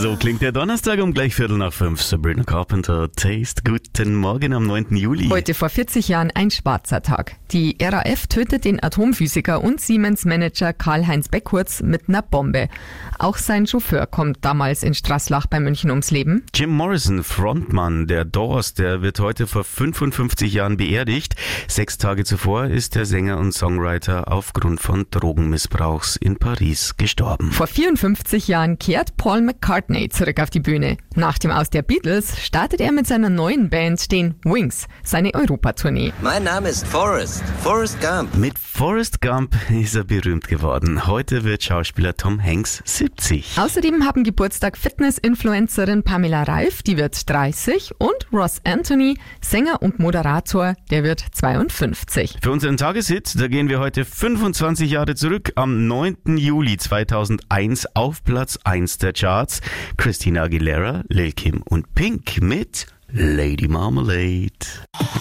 So klingt der Donnerstag um gleich 4:45. Sabrina Carpenter, Taste. Guten Morgen am 9. Juli. Heute vor 40 Jahren ein schwarzer Tag. Die RAF tötet den Atomphysiker und Siemens-Manager Karl-Heinz Beckurz mit einer Bombe. Auch sein Chauffeur kommt damals in Straßlach bei München ums Leben. Jim Morrison, Frontmann der Doors, der wird heute vor 55 Jahren beerdigt. 6 Tage zuvor ist der Sänger und Songwriter aufgrund von Drogenmissbrauchs in Paris gestorben. Vor 54 Jahren kehrt Paul McCartney zurück auf die Bühne. Nach dem Aus der Beatles startet er mit seiner neuen Band, den Wings, seine Europatournee. Mein Name ist Forrest Gump. Mit Forrest Gump ist er berühmt geworden. Heute wird Schauspieler Tom Hanks 70. Außerdem haben Geburtstag Fitness-Influencerin Pamela Reif, die wird 30, und Ross Anthony, Sänger und Moderator, der wird 52. Für unseren Tageshit, da gehen wir heute 25 Jahre zurück, am 9. Juli 2001 auf Platz 1 der Charts. Christina Aguilera, Lil Kim und Pink mit Lady Marmalade.